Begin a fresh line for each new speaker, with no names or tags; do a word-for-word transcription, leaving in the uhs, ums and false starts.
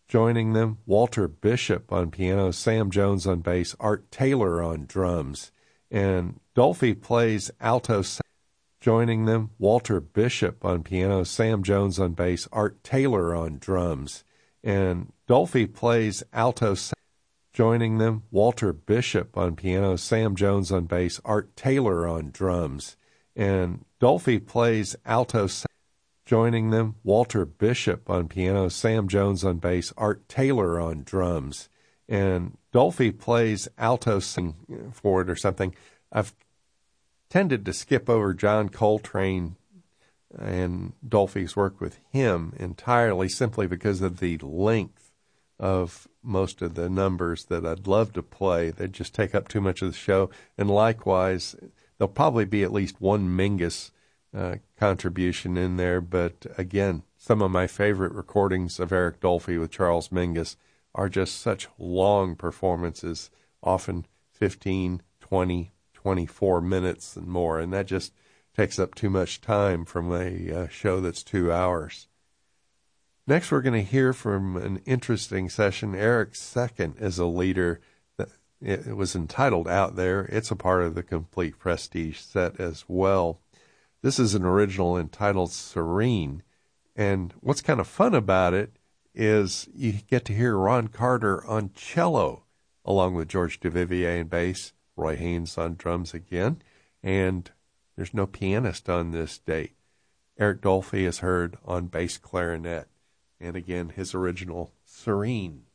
Joining them, Walter Bishop on piano, Sam Jones on bass, Art Taylor on drums. And Dolphy plays alto sax. Joining them, Walter Bishop on piano, Sam Jones on bass, Art Taylor on drums. And Dolphy plays alto sax. Joining them, Walter Bishop on piano, Sam Jones on bass, Art Taylor on drums. And Dolphy plays alto sax. Joining them, Walter Bishop on piano, Sam Jones on bass, Art Taylor on drums. And Dolphy plays alto sax for it or something. I've tended to skip over John Coltrane and Dolphy's work with him entirely simply because of the length of most of the numbers that I'd love to play. They just take up too much of the show. And likewise, there'll probably be at least one Mingus uh, contribution in there. But again, some of my favorite recordings of Eric Dolphy with Charles Mingus are just such long performances, often fifteen, twenty, twenty-four minutes and more. And that just takes up too much time from a uh, show that's two hours. Next, we're going to hear from an interesting session. Eric's second as a leader. It was entitled Out There. It's a part of the Complete Prestige set as well. This is an original entitled Serene. And what's kind of fun about it is you get to hear Ron Carter on cello, along with George Duvivier on bass, Roy Haynes on drums again, and there's no pianist on this date. Eric Dolphy is heard on bass clarinet. And again, his original Serene.